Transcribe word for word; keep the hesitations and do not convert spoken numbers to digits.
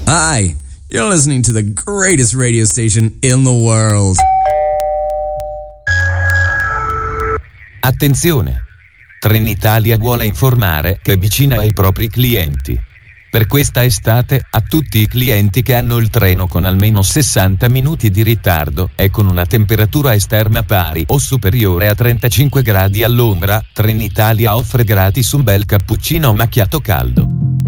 Hi, you're listening to the greatest radio station in the world. Attenzione! Trenitalia vuole informare che è vicina ai propri clienti. Per questa estate, a tutti i clienti che hanno il treno con almeno sessanta minuti di ritardo e con una temperatura esterna pari o superiore a trentacinque gradi all'ombra, Trenitalia offre gratis un bel cappuccino macchiato caldo.